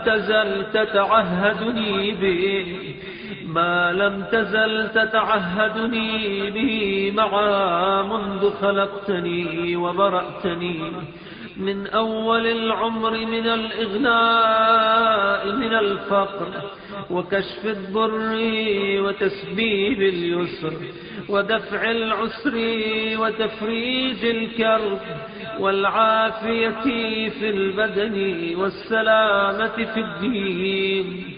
تزل تتعهدني به، ما لم تزل تتعهدني به معا منذ خلقتني وبرأتني من أول العمر، من الإغناء من الفقر وكشف الضر وتسبيب اليسر ودفع العسر وتفريج الكرب والعافية في البدن والسلامة في الدين.